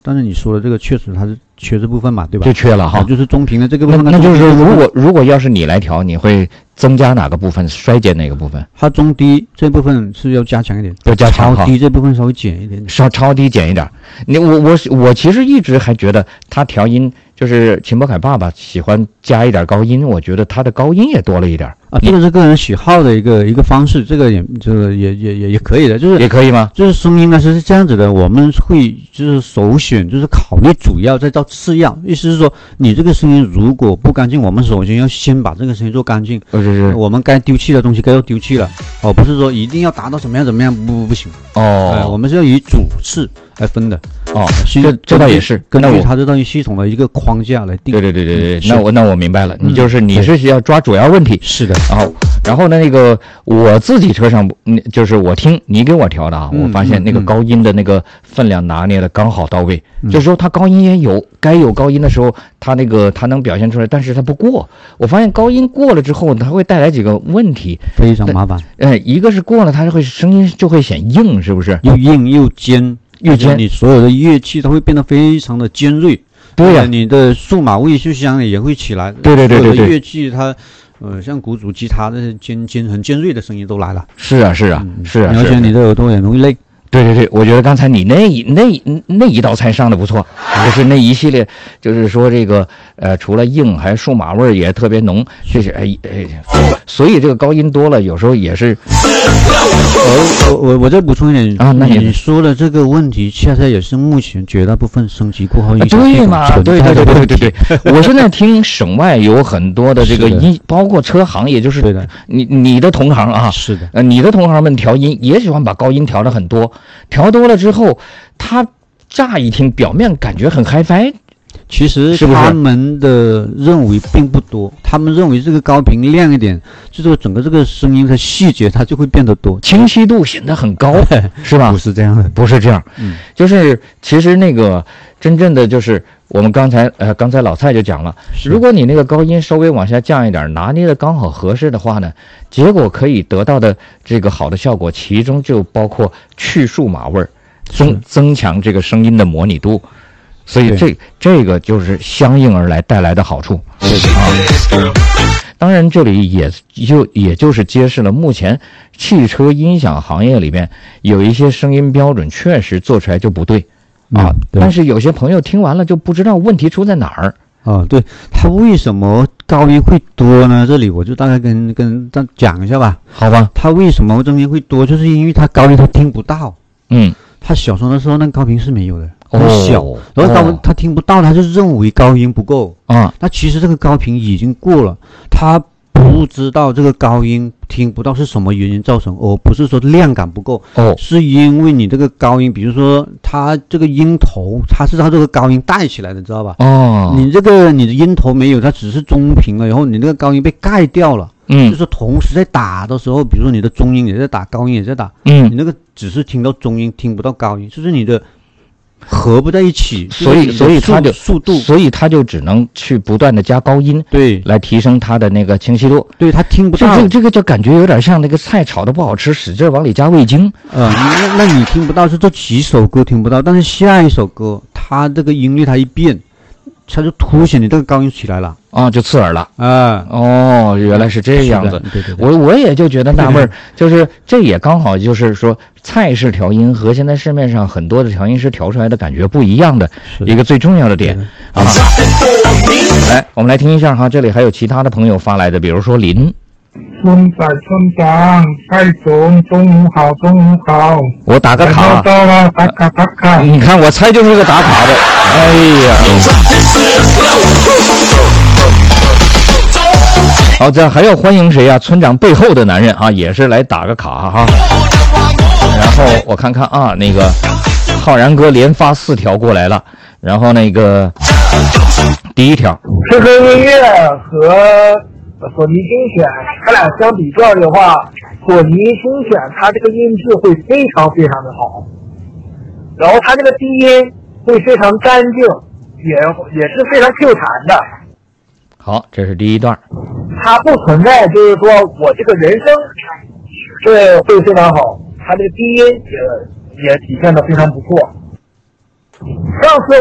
但是你说的这个确实它是缺这部分嘛，对吧？ 就缺了哈， 就是中频的这个部分。 那就是说，如果要是你来调，你会增加哪个部分，衰减哪个部分？ 它中低这部分是要加强一点， 要加强超低这部分稍微减一点， 超低减一点。我其实一直还觉得他调音，就是秦博凯爸爸喜欢加一点高音，我觉得他的高音也多了一点啊。这个是个人喜好的一个方式，这个也可以的，就是也可以吗？ 就是声音呢是这样子的，我们会就是首选就是考虑主要，再到次要。意思是说，你这个声音如果不干净，我们首先要先把这个声音做干净。 是我们该丢弃的东西该要丢弃了，不是说一定要达到怎么样，不行。我们是要以主次来分的。 这倒也是根据它这套系统的一个框架来定。 对，那我明白了，你是要抓主要问题。 是的。 然后呢，那个我自己车上，就是我听你给我调的啊，我发现那个高音的那个分量拿捏的刚好到位。就是说，它高音也有，该有高音的时候，它能表现出来，但是它不过。我发现高音过了之后，它会带来几个问题， 非常麻烦。 一个是过了，它声音就会显硬，是不是？ 又硬又尖，你所有的乐器它会变得非常的尖锐。 对呀， 你的数码位就相也会起来。 对， 所有的乐器它。像鼓组、吉他的很尖锐的声音都来了。是啊。 而且你的耳朵也容易累。 对，我觉得刚才你那一道菜上的不错，就是那一系列，就是说这个除了硬，还数码味儿也特别浓，就是所以这个高音多了，有时候也是。 我再补充一点啊，那你说的这个问题，恰恰也是目前绝大部分升级过后对嘛？对，我现在听省外有很多的这个音，包括车行，也就是对的， 你的同行啊， 是的， 你的同行们调音也喜欢把高音调得很多。调多了之后，他乍一听表面感觉很hi-fi， 其实他们的认为并不多，他们认为这个高频亮一点，就是整个这个声音的细节它就会变得多， 清晰度显得很高，是吧？ 不是这样的， 不是这样，就是其实那个真正的就是我们刚才老蔡就讲了，如果你那个高音稍微往下降一点，拿捏的刚好合适的话呢，结果可以得到的这个好的效果，其中就包括去数码味儿，增强这个声音的模拟度，所以这个就是相应而来带来的好处。当然这里也就是揭示了目前汽车音响行业里面有一些声音标准确实做出来就不对。但是有些朋友听完了就不知道问题出在哪儿。 对，它为什么高音会多呢？这里我就大概跟讲一下吧。 好吧。 它为什么声音会多，就是因为它高音它听不到。它小声的时候那高频是没有的，很小，然后它听不到，它就认为高音不够那其实这个高频已经过了，它不知道这个高音听不到是什么原因造成，不是说量感不够，是因为你这个高音，比如说它这个音头，它是它这个高音带起来的，知道吧？你的音头没有，它只是中频了，然后你那个高音被盖掉了。就是同时在打的时候，比如说你的中音也在打，高音也在打，你那个只是听到中音，听不到高音，就是你的合不在一起， 所以它就速度，所以它就只能去不断的加高音， 对， 来提升它的那个清晰度。 对，它听不到， 这个就感觉有点像那个菜炒的不好吃，使劲往里加味精。 那你听不到是这几首歌听不到，但是下一首歌它这个音律它一变，它就凸显你这个高音起来了。 就刺耳了原来是这样子。 对， 我也就觉得纳闷，就是这也刚好就是说蔡式调音和现在市面上很多的调音师调出来的感觉不一样的一个最重要的点来，我们来听一下哈，这里还有其他的朋友发来的，比如说林。 村长，蔡总，中午好。 我打个卡。 到了，打卡。 你看，我猜就是个打卡的。哎呀。好，这还要欢迎谁呀？村长背后的男人也是来打个卡哈。然后我看看那个浩然哥连发4条过来了，然后那个第一条， 适合音乐和索尼精选，它俩相比较的话，索尼精选它这个音质会非常非常的好，然后它这个低音会非常干净，也是非常 Q 弹的。 好，这是第一段。 它不存在就是说我这个人声会非常好，它这个低音也体现的非常不错。 上次